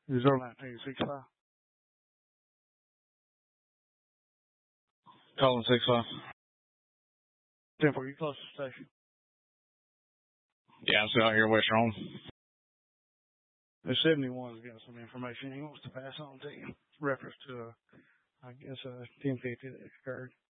09-265. Calling 65. 10-4, you close to the station. Yeah, I'm still out here waiting on. The 71's got some information he wants to pass on to you. Reference to, 1050 that occurred.